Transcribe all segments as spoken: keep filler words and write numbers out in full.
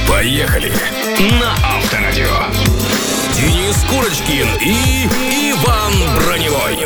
Поехали на Авторадио. Денис Курочкин и Иван Броневой.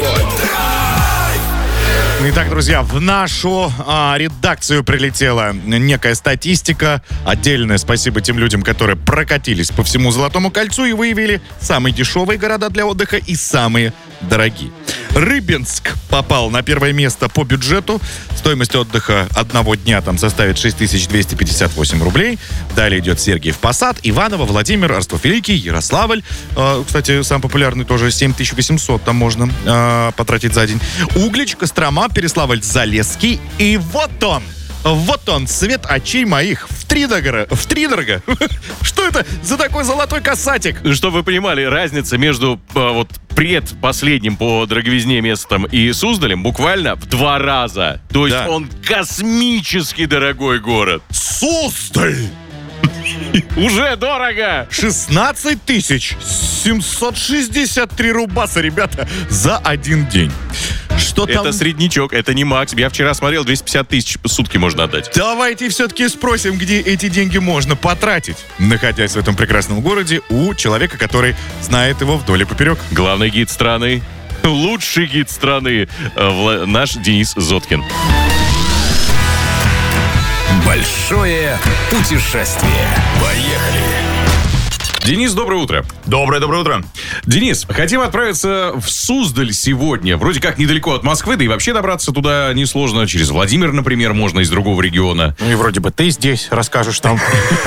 Итак, друзья, в нашу а, редакцию прилетела некая статистика. Отдельное спасибо тем людям, которые прокатились по всему Золотому кольцу и выявили самые дешевые города для отдыха и самые дорогие. Рыбинск попал на первое место по бюджету. Стоимость отдыха одного дня там составит шесть тысяч двести пятьдесят восемь рублей. Далее идет Сергиев Посад, Иваново, Владимир, Ростов Великий, Ярославль. Э, кстати, самый популярный тоже семь тысяч восемьсот там можно э, потратить за день. Углич, Кострома, Переславль, Залесский. И вот он, вот он, цвет очей моих. Втридорого. Втридорого. Что это за такой золотой касатик? Чтобы вы понимали, разница между а, вот предпоследним по дороговизне местом и Суздалем буквально в два раза. То есть Да. он космически дорогой город. Суздаль! Уже дорого! шестнадцать тысяч семьсот шестьдесят три рубаса, ребята, за один день. Что там? Это среднячок, это не макс. Я вчера смотрел, двести пятьдесят тысяч сутки можно отдать. Давайте все-таки спросим, где эти деньги можно потратить, находясь в этом прекрасном городе, у человека, который знает его вдоль и поперек. Главный гид страны, лучший гид страны, э, Вла- наш Денис Зоткин. Большое путешествие. Поехали. Денис, доброе утро. Доброе-доброе утро. Денис, хотим отправиться в Суздаль сегодня. Вроде как недалеко от Москвы, да и вообще добраться туда несложно. Через Владимир, например, можно из другого региона. Ну и вроде бы ты здесь расскажешь нам.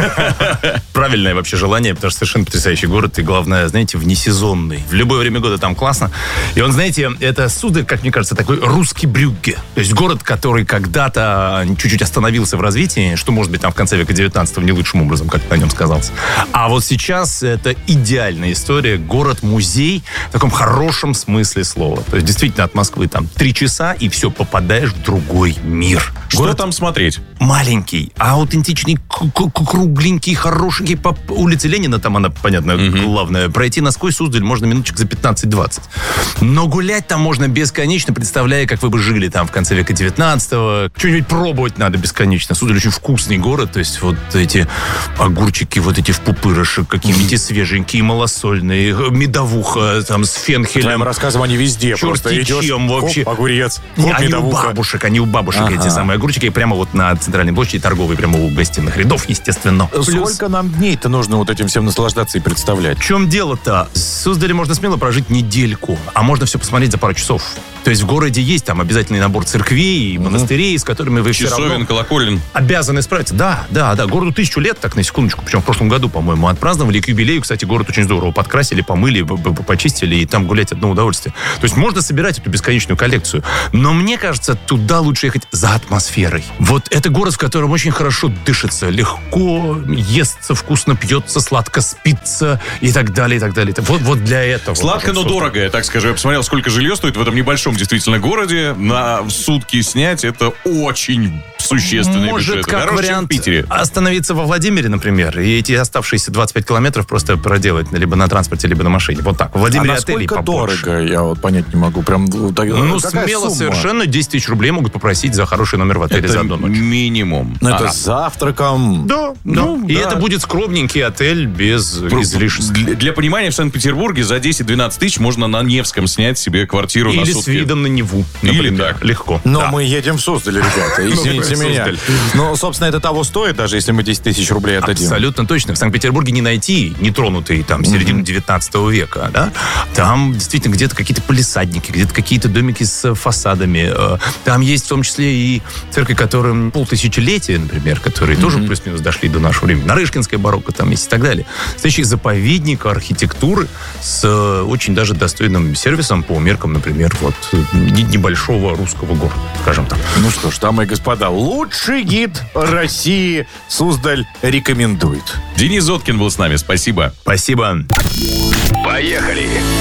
Правильное вообще желание, потому что совершенно потрясающий город. И главное, знаете, внесезонный. В любое время года там классно. И он, знаете, это Суздаль, как мне кажется, такой русский Брюгге. То есть город, который когда-то чуть-чуть остановился в развитии, что, может быть, там в конце века девятнадцатого не лучшим образом, как на нем сказался. А вот сейчас это идеальная история. Город-музей в таком хорошем смысле слова. То есть действительно от Москвы там три часа, и все, попадаешь в другой мир. Что Город там смотреть? маленький, аутентичный, к- к- кругленький, хорошенький. По улице Ленина, там она, понятно, главное. Пройти насквозь Суздаль можно минуточек за пятнадцать-двадцать. Но гулять там можно бесконечно, представляя, как вы бы жили там в конце века девятнадцатого. Что-нибудь пробовать надо бесконечно. Суздаль очень вкусный город. То есть вот эти огурчики, вот эти в пупырышек, какие-нибудь свеженькие, малосольные, медовуха там с фенхелем. Твоим рассказом они везде. Просто Черти идешь, чем вообще. хоп, огурец, Не, хоп, они у медовуха. бабушек, они у бабушек Ага. эти самые огурчики, прямо вот на центральной площади торговой, прямо у гостиных рядов, естественно. Сколько нам дней-то нужно вот этим всем наслаждаться и представлять? В чем дело-то? В Суздале можно смело прожить недельку, а можно все посмотреть за пару часов. То есть в городе есть там обязательный набор церквей и монастырей, с которыми вы все Часовен, равно колоколен. обязаны справиться. Да, да, да. Городу тысячу лет, так на секундочку. Причем в прошлом году, по-моему, отпраздновали. И к юбилею, кстати, город очень здорово подкрасили, помыли, б- б- почистили, и там гулять одно удовольствие. То есть можно собирать эту бесконечную коллекцию. Но мне кажется, туда лучше ехать за атмосферой. Вот это город, в котором очень хорошо дышится, легко естся, вкусно пьется, сладко спится и так далее, и так далее. Вот, вот для этого. Сладко, но Пожалуйста. дорого, так скажу. Я посмотрел, сколько жилье стоит в этом небольшом действительно городе. На сутки снять это очень существенный Может, бюджет. как Дороже, чем в вариант, Питере. остановиться во Владимире, например, и эти оставшиеся двадцать пять километров просто проделать либо на транспорте, либо на машине. Вот так. В А Владимире отелей насколько побольше. дорого? Я вот понять не могу. Прям, ну, так- Ну, какая смело сумма? совершенно десять тысяч рублей могут попросить за хороший номер в отеле Это за одну ночь. минимум. Ну, это А, с завтраком. Да, Ну, да. И да. это будет скромненький отель без Про- излишеств. Для, для понимания, в Санкт-Петербурге за десять-двенадцать тысяч можно на Невском снять себе квартиру на Или сутки. с видом на Неву, Или например. так. Легко. Но Да. мы едем в Суздаль, ребята. Извините Ну, меня. Суздаль. Но, собственно, это того стоит, даже если мы десять тысяч рублей отдадим. Абсолютно точно. В Санкт-Петербурге не найти нетронутый там середину девятнадцатого века, да? Там действительно где-то какие-то палисадники, где-то какие-то домики с фасадами. Э, Там есть в том числе и церкви, которым полтысячелетия, например, которые тоже плюс-минус дошли до нашего времени. Нарышкинская барокко там есть и так далее. Настоящий заповедник архитектуры с э, очень даже достойным сервисом по меркам, например, вот э, не- небольшого русского города, скажем так. Ну что ж, дамы и господа, лучший гид России Суздаль рекомендует. Денис Зоткин был с нами, спасибо. Спасибо. Поехали.